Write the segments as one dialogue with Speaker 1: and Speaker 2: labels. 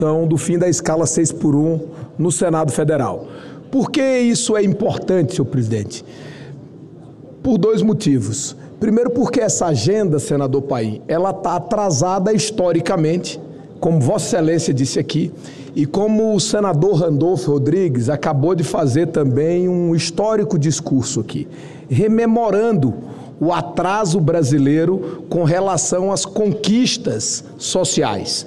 Speaker 1: do fim da escala 6x1 no Senado Federal. Por que isso é importante, senhor presidente? Por dois motivos. Primeiro, porque essa agenda, senador Paim, ela está atrasada historicamente, como Vossa Excelência disse aqui, e como o senador Randolfo Rodrigues acabou de fazer também um histórico discurso aqui, rememorando o atraso brasileiro com relação às conquistas sociais.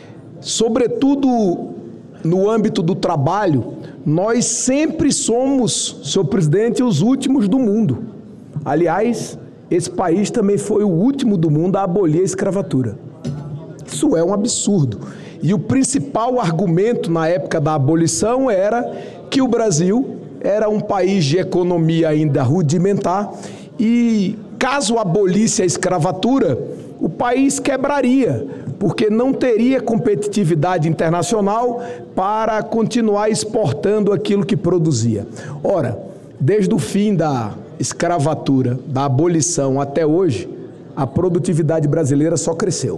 Speaker 1: Sobretudo no âmbito do trabalho, nós sempre somos, senhor presidente, os últimos do mundo. Aliás, esse país também foi o último do mundo a abolir a escravatura. Isso é um absurdo. E o principal argumento na época da abolição era que o Brasil era um país de economia ainda rudimentar e, caso abolisse a escravatura, o país quebraria, porque não teria competitividade internacional para continuar exportando aquilo que produzia. Ora, desde o fim da escravatura, da abolição até hoje, a produtividade brasileira só cresceu.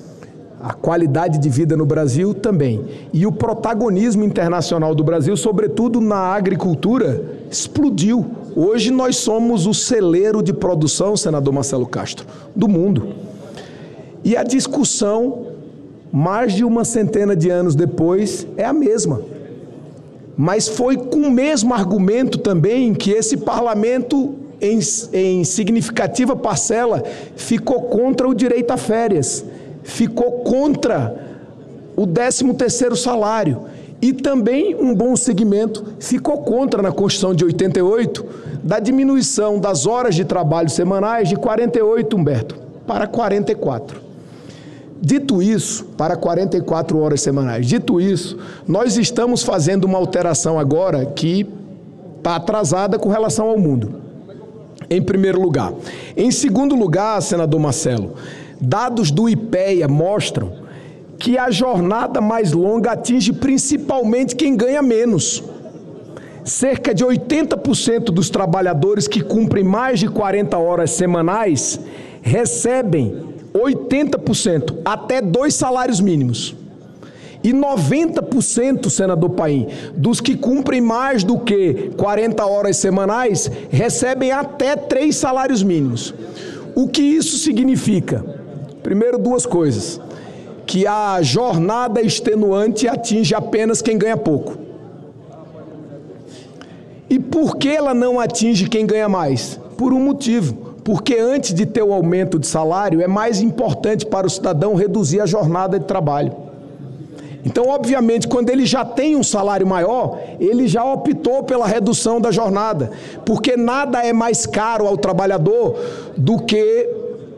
Speaker 1: A qualidade de vida no Brasil também. E o protagonismo internacional do Brasil, sobretudo na agricultura, explodiu. Hoje nós somos o celeiro de produção, senador Marcelo Castro, do mundo. E a discussão, mais de uma centena de anos depois, é a mesma. Mas foi com o mesmo argumento também que esse parlamento, em significativa parcela, ficou contra o direito a férias, ficou contra o 13º salário e também um bom segmento ficou contra na Constituição de 88 da diminuição das horas de trabalho semanais de 48, Humberto, para 44. Dito isso, para 44 horas semanais, dito isso, nós estamos fazendo uma alteração agora que está atrasada com relação ao mundo, em primeiro lugar. Em segundo lugar, senador Marcelo, dados do IPEA mostram que a jornada mais longa atinge principalmente quem ganha menos. Cerca de 80% dos trabalhadores que cumprem mais de 40 horas semanais recebem 80%, até 2 salários mínimos. E 90%, senador Paim, dos que cumprem mais do que 40 horas semanais, recebem até 3 salários mínimos. O que isso significa? Primeiro, duas coisas. Que a jornada extenuante atinge apenas quem ganha pouco. E por que ela não atinge quem ganha mais? Por um motivo. Porque antes de ter o aumento de salário, é mais importante para o cidadão reduzir a jornada de trabalho. Então, obviamente, quando ele já tem um salário maior, ele já optou pela redução da jornada, porque nada é mais caro ao trabalhador do que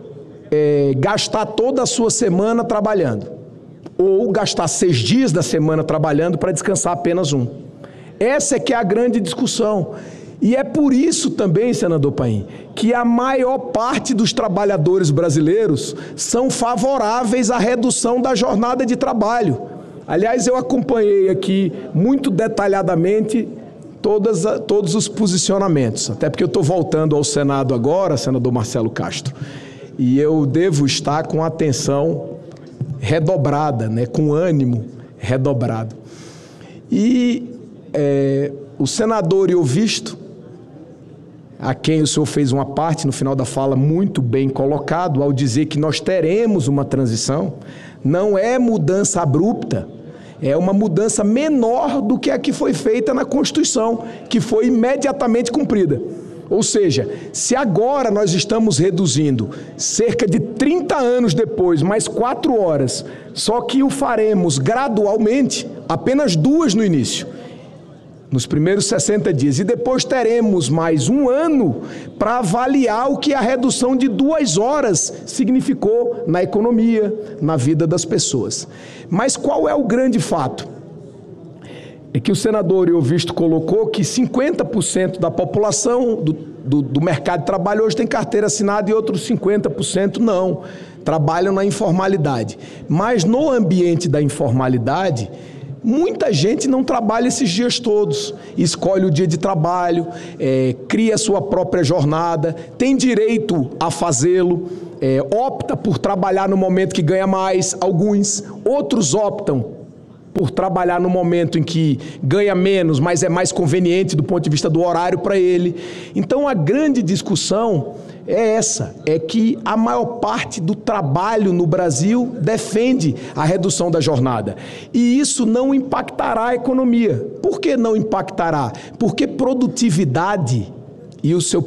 Speaker 1: gastar toda a sua semana trabalhando, ou gastar 6 dias da semana trabalhando para descansar apenas um. Essa é que é a grande discussão. E é por isso também, senador Paim, que a maior parte dos trabalhadores brasileiros são favoráveis à redução da jornada de trabalho. Aliás, eu acompanhei aqui muito detalhadamente todos os posicionamentos, até porque eu estou voltando ao Senado agora, senador Marcelo Castro, e eu devo estar com atenção redobrada, né, com ânimo redobrado. E o senador Iovisto, a quem o senhor fez uma parte no final da fala muito bem colocado, ao dizer que nós teremos uma transição, não é mudança abrupta, é uma mudança menor do que a que foi feita na Constituição, que foi imediatamente cumprida. Ou seja, se agora nós estamos reduzindo cerca de 30 anos depois, mais 4 horas, só que o faremos gradualmente, apenas 2 no início, nos primeiros 60 dias, e depois teremos mais 1 ano para avaliar o que a redução de 2 horas significou na economia, na vida das pessoas. Mas qual é o grande fato? É que o senador Iovisto colocou que 50% da população do mercado de trabalho hoje tem carteira assinada e outros 50% não, trabalham na informalidade. Mas no ambiente da informalidade, muita gente não trabalha esses dias todos, escolhe o dia de trabalho, cria a sua própria jornada, tem direito a fazê-lo, opta por trabalhar no momento que ganha mais, alguns, outros optam por trabalhar no momento em que ganha menos, mas é mais conveniente do ponto de vista do horário para ele. Então, a grande discussão é essa, é que a maior parte do trabalho no Brasil defende a redução da jornada. E isso não impactará a economia. Por que não impactará? Porque produtividade e o seu